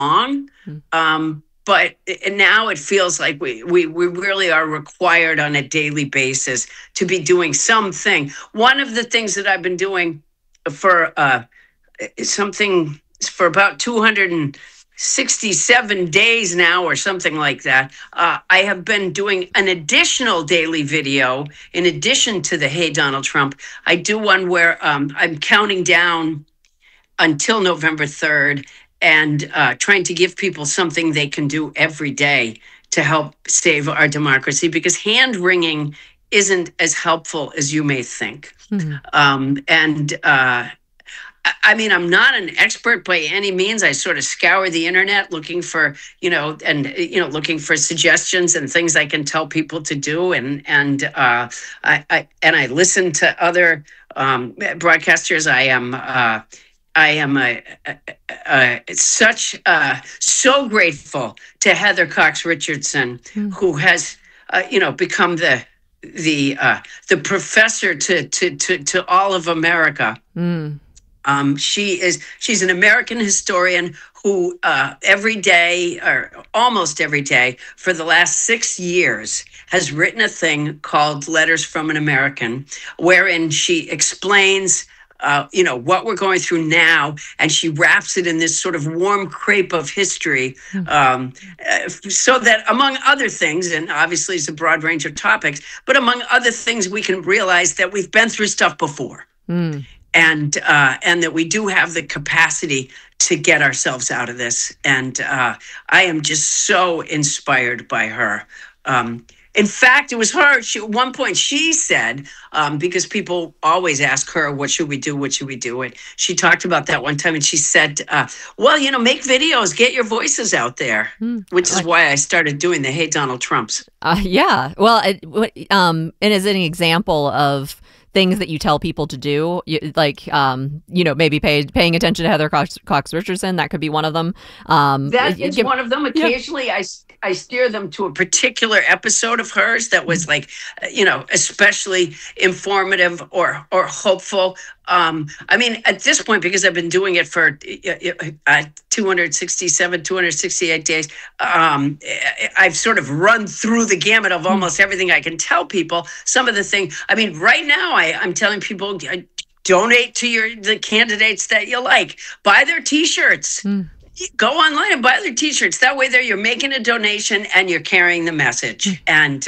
long. But now it feels like we really are required on a daily basis to be doing something. One of the things that I've been doing for something for about 267 days now or something like that, I have been doing an additional daily video in addition to the Hey Donald Trump. I do one where I'm counting down until November 3rd and trying to give people something they can do every day to help save our democracy, because hand-wringing isn't as helpful as you may think. I mean, I'm not an expert by any means. I sort of scour the internet looking for, looking for suggestions and things I can tell people to do. And I listen to other broadcasters. I am so grateful to Heather Cox Richardson, who has, become the professor to all of America. She's an American historian who every day, or almost every day, for the last 6 years has written a thing called Letters from an American, wherein she explains what we're going through now, and she wraps it in this sort of warm crepe of history, so that, among other things, and obviously it's a broad range of topics, but among other things, we can realize that we've been through stuff before. And that we do have the capacity to get ourselves out of this. And I am just so inspired by her. In fact, it was her. At one point, she said, because people always ask her, what should we do? What should we do? And she talked about that one time. And she said, make videos, get your voices out there, which is why I started doing the Hey Donald Trumps. Yeah. Well, and as an example of things that you tell people to do, maybe paying attention to Heather Cox Richardson. That could be one of them. That is one of them. Occasionally, I steer them to a particular episode of hers that was especially informative or hopeful. I mean, at this point, because I've been doing it for 268 days, I've sort of run through the gamut of almost everything I can tell people. Some of the things, I mean, right now I'm telling people, donate to the candidates that you like, buy their T-shirts. Go online and buy their T-shirts. That way you're making a donation and you're carrying the message. And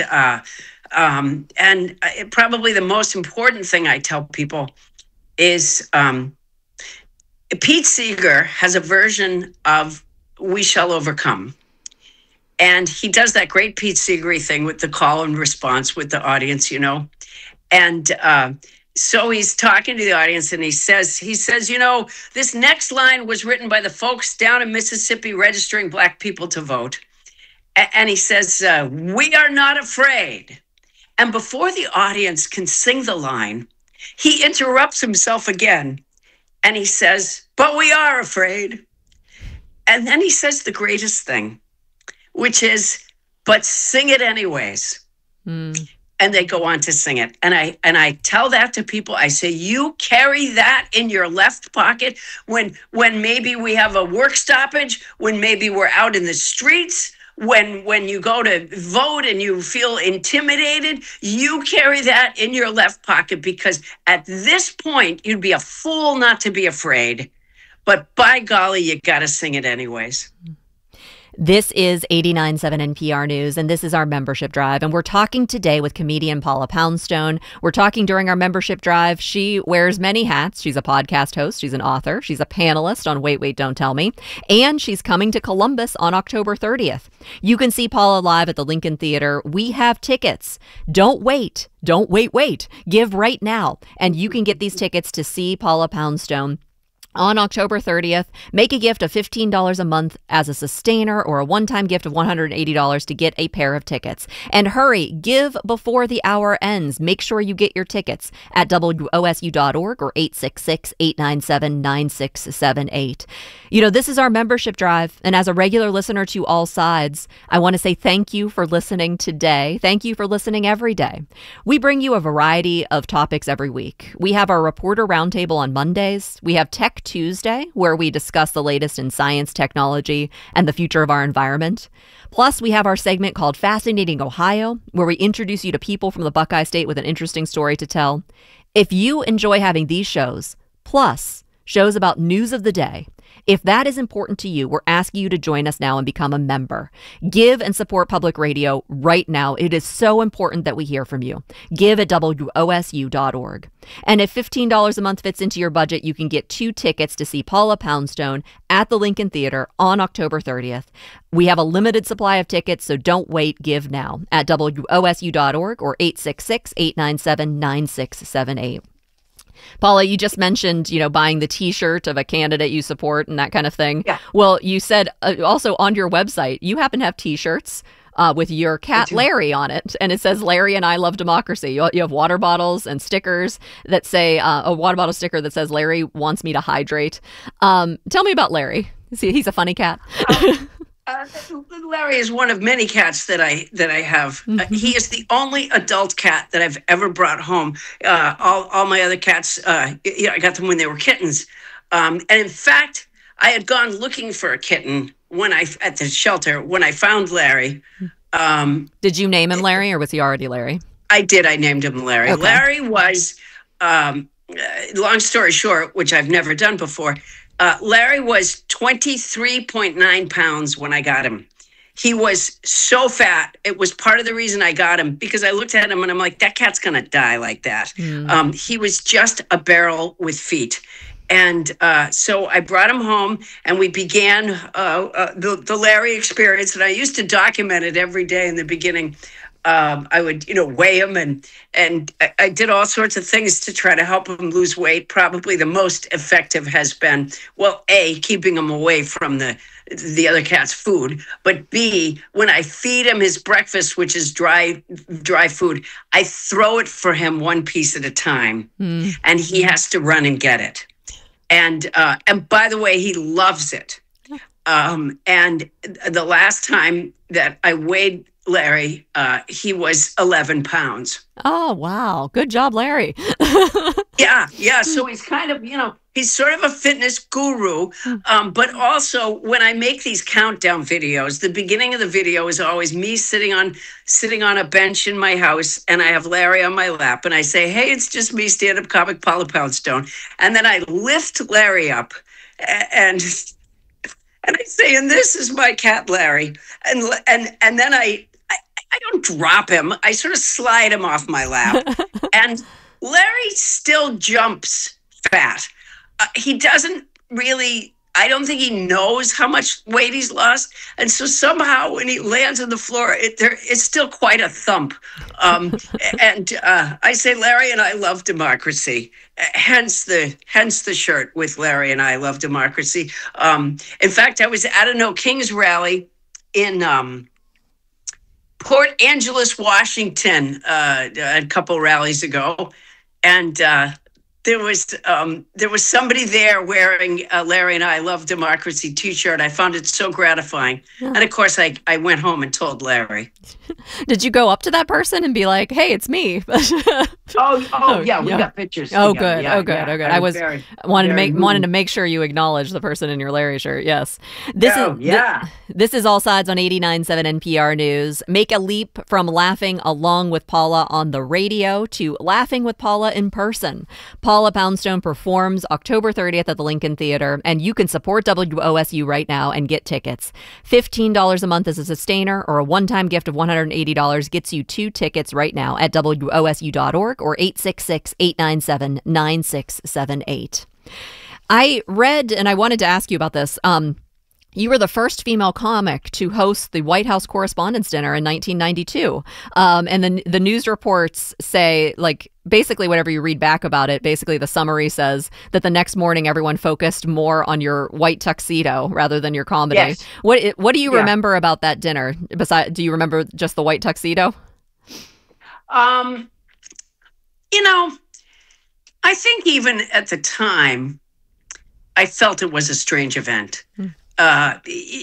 probably the most important thing I tell people is Pete Seeger has a version of We Shall Overcome. And he does that great Pete Seeger thing with the call and response with the audience, And so he's talking to the audience and he says, this next line was written by the folks down in Mississippi registering Black people to vote. And he says, we are not afraid. And before the audience can sing the line, he interrupts himself again. And he says, but we are afraid. And then he says the greatest thing, which is, but sing it anyways. And they go on to sing it. And I tell that to people. I say, you carry that in your left pocket when maybe we have a work stoppage, when maybe we're out in the streets, when you go to vote and you feel intimidated, you carry that in your left pocket, because at this point, you'd be a fool not to be afraid. But by golly, you got to sing it anyways. This is 89.7 NPR News, and this is our membership drive. And we're talking today with comedian Paula Poundstone. We're talking during our membership drive. She wears many hats. She's a podcast host. She's an author. She's a panelist on Wait, Wait, Don't Tell Me. And she's coming to Columbus on October 30th. You can see Paula live at the Lincoln Theater. We have tickets. Don't wait. Don't wait. Give right now. And you can get these tickets to see Paula Poundstone on October 30th. Make a gift of $15 a month as a sustainer, or a one-time gift of $180 to get a pair of tickets. And hurry, give before the hour ends. Make sure you get your tickets at WOSU.org or 866-897-9678. This is our membership drive. And as a regular listener to All Sides, I want to say thank you for listening today. Thank you for listening every day. We bring you a variety of topics every week. We have our reporter roundtable on Mondays. We have Tech Tech Tuesday, where we discuss the latest in science, technology, and the future of our environment. Plus, we have our segment called Fascinating Ohio, where we introduce you to people from the Buckeye State with an interesting story to tell. If you enjoy having these shows, plus shows about news of the day, if that is important to you, we're asking you to join us now and become a member. Give and support public radio right now. It is so important that we hear from you. Give at WOSU.org. And if $15 a month fits into your budget, you can get 2 tickets to see Paula Poundstone at the Lincoln Theater on October 30th. We have a limited supply of tickets, so don't wait. Give now at WOSU.org or 866-897-9678. Paula, you just mentioned, buying the T-shirt of a candidate you support and that kind of thing. Yeah. Well, you said also on your website, you happen to have T-shirts with your cat Larry on it. And it says, Larry and I love democracy. You have water bottles and stickers that say, a water bottle sticker that says, Larry wants me to hydrate. Tell me about Larry. He's a funny cat. Larry is one of many cats that I have. Mm-hmm. He is the only adult cat that I've ever brought home. All my other cats, I got them when they were kittens. And in fact, I had gone looking for a kitten at the shelter when I found Larry. Did you name him Larry, or was he already Larry? I did. I named him Larry. Okay. Larry was, long story short, which I've never done before. Larry was 23.9 pounds when I got him. He was so fat. It was part of the reason I got him, because I looked at him and I'm like, that cat's going to die like that. He was just a barrel with feet. And so I brought him home and we began the Larry experience. And I used to document it every day in the beginning. I would, weigh him and I did all sorts of things to try to help him lose weight. Probably the most effective has been, well, A, keeping him away from the other cat's food, but B, when I feed him his breakfast, which is dry food, I throw it for him one piece at a time, and he has to run and get it. And by the way, he loves it. And the last time that I weighed Larry, he was 11 pounds. Oh, wow. Good job, Larry. Yeah. So he's kind of, he's sort of a fitness guru. But also when I make these countdown videos, the beginning of the video is always me sitting on a bench in my house, and I have Larry on my lap, and I say, hey, it's just me, stand-up comic Paula Poundstone. And then I lift Larry up and I say, and this is my cat, Larry. And then I don't drop him. I sort of slide him off my lap. And Larry still jumps fat. He doesn't really, I don't think he knows how much weight he's lost. And so somehow when he lands on the floor, it's still quite a thump. And I say, Larry and I love democracy. Hence the shirt with Larry and I love democracy. In fact, I was at a No Kings rally in Port Angeles, Washington, a couple rallies ago, and there was somebody there wearing a Larry and I Love Democracy T-shirt. I found it so gratifying, and of course, I went home and told Larry. Did you go up to that person and be like, "Hey, it's me"? Yeah, we got pictures. Oh, together. good. Yeah, good. yeah. Oh, good. I was wanted to make sure you acknowledge the person in your Larry shirt. Yes. This is All Sides on 89.7 NPR News. Make a leap from laughing along with Paula on the radio to laughing with Paula in person. Paula Poundstone performs October 30th at the Lincoln Theater, and you can support WOSU right now and get tickets. $15 a month as a sustainer, or a one-time gift of $180 gets you 2 tickets right now at WOSU.org or 866-897-9678. I read, and I wanted to ask you about this, you were the first female comic to host the White House Correspondents' Dinner in 1992. And then the news reports say, like, basically whatever you read back about it, basically the summary says that the next morning everyone focused more on your white tuxedo rather than your comedy. Yes. What do you remember about that dinner? Do you remember just the white tuxedo? I think even at the time, I felt it was a strange event. And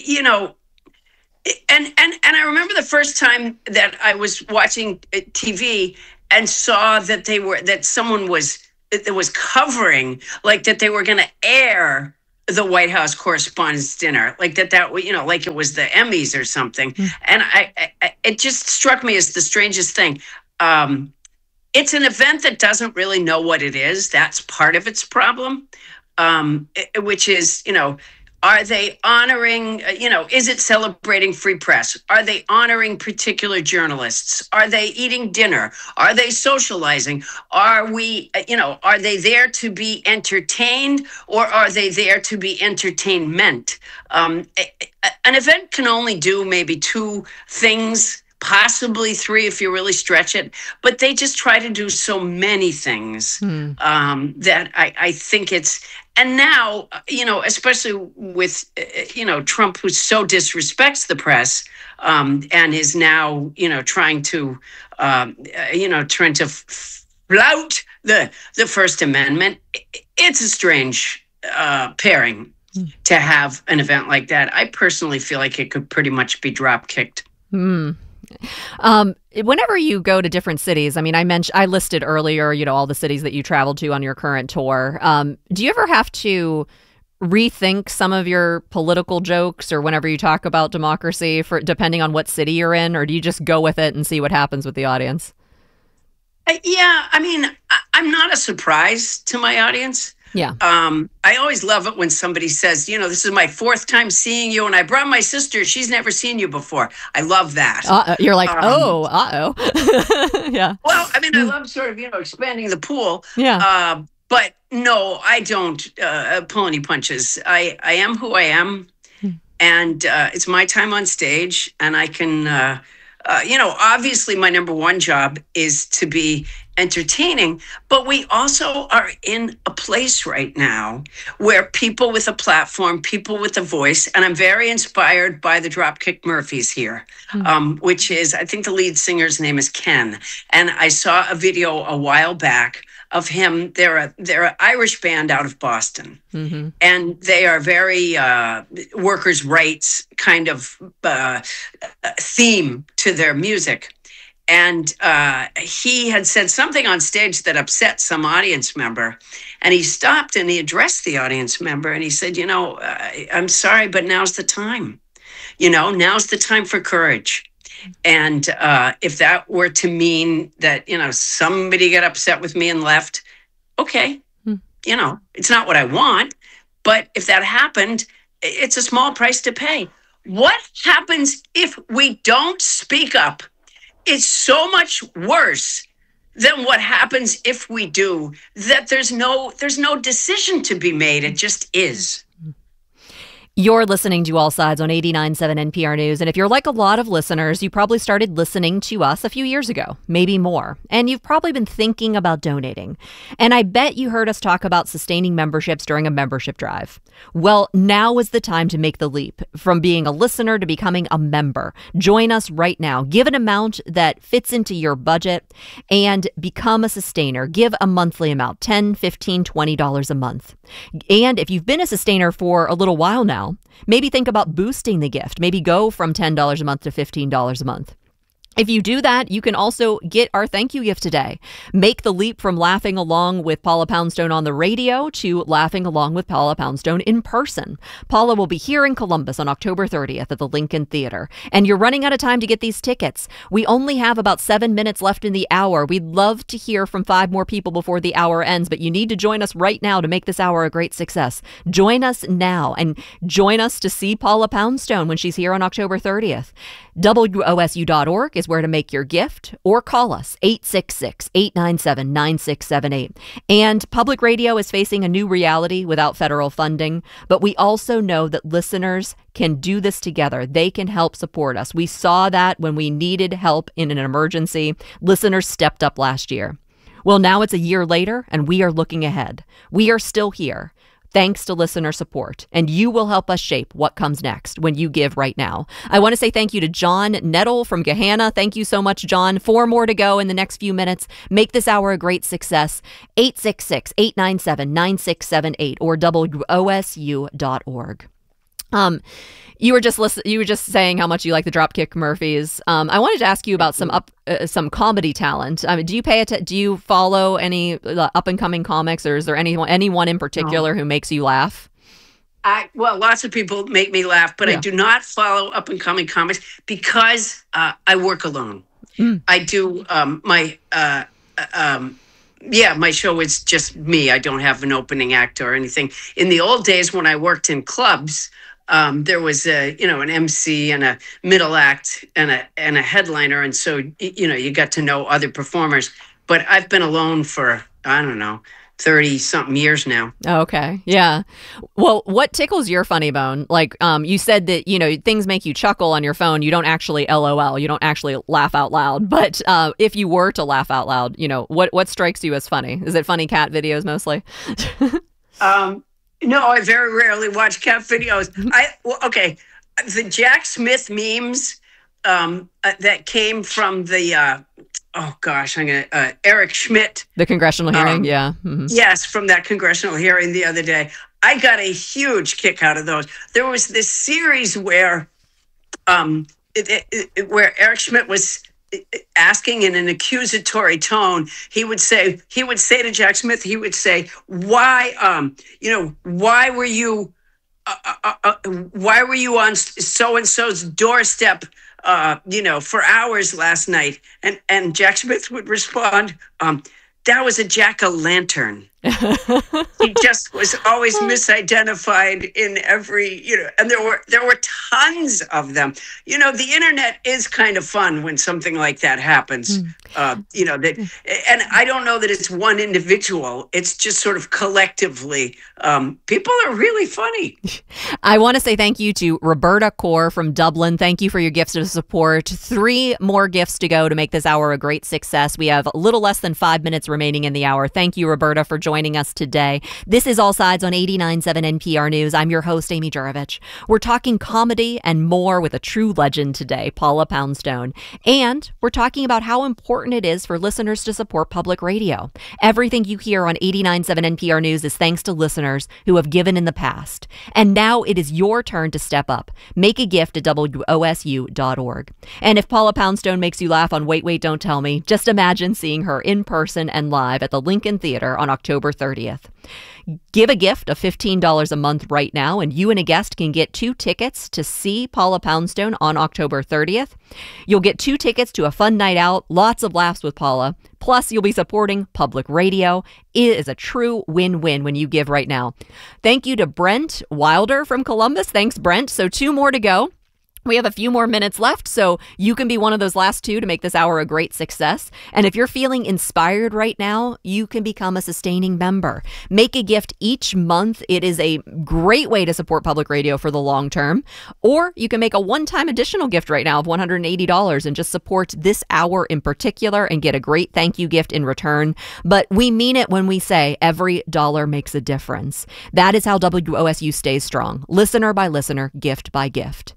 I remember the first time that I was watching TV and saw that someone was that was covering like that they were going to air the White House Correspondents' Dinner, like that like it was the Emmys or something. And it just struck me as the strangest thing. It's an event that doesn't really know what it is. That's part of its problem, which is, are they honoring, is it celebrating free press? Are they honoring particular journalists? Are they eating dinner? Are they socializing? Are they there to be entertained, or are they there to be entertainment? An event can only do maybe two things, possibly three if you really stretch it, but they just try to do so many things that I think it's, and now, especially with, Trump, who so disrespects the press and is now, trying to flout the First Amendment. It's a strange pairing to have an event like that. I personally feel like it could pretty much be drop kicked. Whenever you go to different cities, I listed earlier, all the cities that you traveled to on your current tour. Do you ever have to rethink some of your political jokes, or whenever you talk about democracy, depending on what city you're in, or do you just go with it and see what happens with the audience? Yeah, I'm not a surprise to my audience. Yeah. I always love it when somebody says, this is my fourth time seeing you, and I brought my sister. She's never seen you before. I love that. You're like, yeah. Well, I love sort of, expanding the pool. Yeah. But no, I don't pull any punches. I am who I am, and it's my time on stage, and I can, obviously my number one job is to be entertaining, but we also are in a place right now where people with a platform, people with a voice, and I'm very inspired by the Dropkick Murphys here, which is, I think the lead singer's name is Ken. And I saw a video a while back of him. They're an Irish band out of Boston, and they are very workers' rights kind of theme to their music. And he had said something on stage that upset some audience member. And he stopped and he addressed the audience member. And he said, I'm sorry, but now's the time. Now's the time for courage. And if that were to mean that, somebody got upset with me and left, okay, it's not what I want. But if that happened, it's a small price to pay. What happens if we don't speak up? It's so much worse than what happens if we do, that there's no decision to be made. It just is. You're listening to All Sides on 89.7 NPR News. And if you're like a lot of listeners, you probably started listening to us a few years ago, maybe more. And you've probably been thinking about donating. And I bet you heard us talk about sustaining memberships during a membership drive. Well, now is the time to make the leap from being a listener to becoming a member. Join us right now. Give an amount that fits into your budget and become a sustainer. Give a monthly amount, $10, $15, $20 a month. And if you've been a sustainer for a little while now, maybe think about boosting the gift. Maybe go from $10 a month to $15 a month. If you do that, you can also get our thank you gift today. Make the leap from laughing along with Paula Poundstone on the radio to laughing along with Paula Poundstone in person. Paula will be here in Columbus on October 30th at the Lincoln Theater. And you're running out of time to get these tickets. We only have about 7 minutes left in the hour. We'd love to hear from 5 more people before the hour ends, but you need to join us right now to make this hour a great success. Join us now and join us to see Paula Poundstone when she's here on October 30th. WOSU.org is where to make your gift, or call us 866-897-9678. And public radio is facing a new reality without federal funding, but we also know that listeners can do this together. They can help support us. We saw that when we needed help in an emergency. Listeners stepped up last year. Well, now it's a year later, and we are looking ahead. We are still here, thanks to listener support, and you will help us shape what comes next when you give right now. I want to say thank you to John Nettle from Gahanna. Thank you so much, John. 4 more to go in the next few minutes. Make this hour a great success. 866-897-9678 or WOSU.org. You were just saying how much you like the Dropkick Murphys. I wanted to ask you about some comedy talent. Do you follow any up and coming comics, or is there anyone in particular who makes you laugh? Well, lots of people make me laugh, but I do not follow up and coming comics because I work alone. I do my show is just me. I don't have an opening act or anything. In the old days when I worked in clubs, there was an MC and a middle act and a headliner, and so you got to know other performers. But I've been alone for, I don't know, 30 something years now. Okay. Yeah. Well, what tickles your funny bone? Like, you said that, things make you chuckle on your phone. You don't actually LOL. You don't actually laugh out loud. But if you were to laugh out loud, what strikes you as funny? Is it funny cat videos mostly? No, I very rarely watch cat videos. The Jack Smith memes that came from the Eric Schmidt. The congressional hearing, yeah. Mm-hmm. Yes, from that congressional hearing the other day. I got a huge kick out of those. There was this series where Eric Schmidt was asking in an accusatory tone. He would say to Jack Smith, why were you on so-and-so's doorstep for hours last night? And Jack Smith would respond, that was a jack-o'-lantern. He just was always misidentified in every, and there were tons of them. The internet is kind of fun when something like that happens. And I don't know that it's one individual. It's just sort of collectively. People are really funny. I want to say thank you to Roberta Core from Dublin. Thank you for your gifts of support. 3 more gifts to go to make this hour a great success. We have a little less than 5 minutes remaining in the hour. Thank you, Roberta, for joining us today. This is All Sides on 89.7 NPR News. I'm your host, Amy Jurovich. We're talking comedy and more with a true legend today, Paula Poundstone. And we're talking about how important it is for listeners to support public radio. Everything you hear on 89.7 NPR News is thanks to listeners who have given in the past. And now it is your turn to step up. Make a gift at WOSU.org. And if Paula Poundstone makes you laugh on Wait, Wait, Don't Tell Me, just imagine seeing her in person and live at the Lincoln Theater on October 30th. Give a gift of $15 a month right now, and you and a guest can get 2 tickets to see Paula Poundstone on October 30th. You'll get 2 tickets to a fun night out, lots of laughs with Paula. Plus, you'll be supporting public radio. It is a true win-win when you give right now. Thank you to Brent Wilder from Columbus. Thanks, Brent. So 2 more to go. We have a few more minutes left, so you can be one of those last 2 to make this hour a great success. And if you're feeling inspired right now, you can become a sustaining member. Make a gift each month. It is a great way to support public radio for the long term. Or you can make a one-time additional gift right now of $180 and just support this hour in particular and get a great thank you gift in return. But we mean it when we say every dollar makes a difference. That is how WOSU stays strong, listener by listener, gift by gift.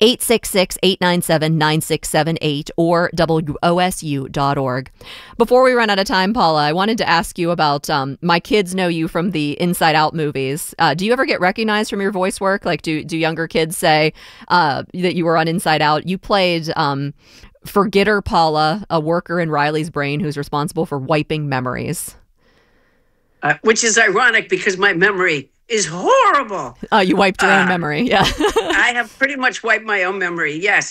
866-897-9678 or WOSU.org. Before we run out of time, Paula, I wanted to ask you about, my kids know you from the Inside Out movies. Do you ever get recognized from your voice work? Like, do younger kids say that you were on Inside Out? You played Forgetter Paula, a worker in Riley's brain who's responsible for wiping memories. Which is ironic because my memory is horrible. Oh, you wiped your own memory. Yeah. I have pretty much wiped my own memory. Yes.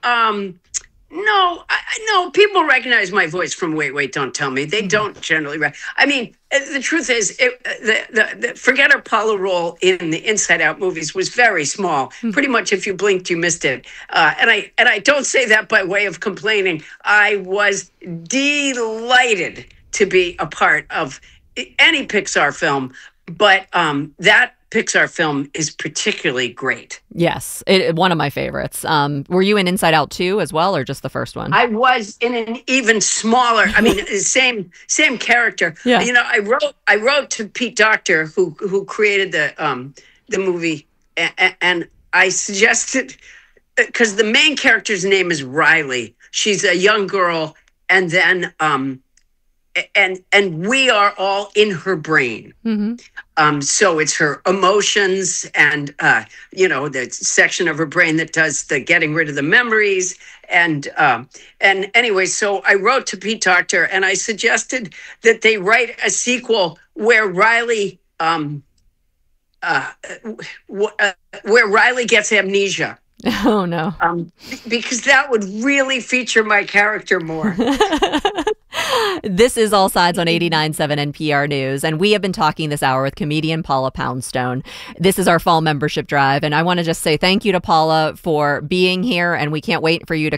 No, people recognize my voice from Wait, Wait, Don't Tell Me. They don't generally. I mean, the truth is, the Forgetter Paula role in the Inside Out movies was very small. Pretty much, if you blinked, you missed it. And I don't say that by way of complaining. I was delighted to be a part of any Pixar film, but that Pixar film is particularly great. Yes, one of my favorites. Were you in Inside Out 2 as well, or just the first one? I was in an even smaller. I mean, same character. Yeah. I wrote to Pete Docter, who created the movie, and I suggested, because the main character's name is Riley. She's a young girl, and then and we are all in her brain. So it's her emotions and the section of her brain that does the getting rid of the memories. And anyway, so I wrote to Pete Docter and I suggested that they write a sequel where Riley gets amnesia. Oh, no. Because that would really feature my character more. This is All Sides on 89.7 NPR News, and we have been talking this hour with comedian Paula Poundstone. This is our fall membership drive, and I want to just say thank you to Paula for being here, and we can't wait for you to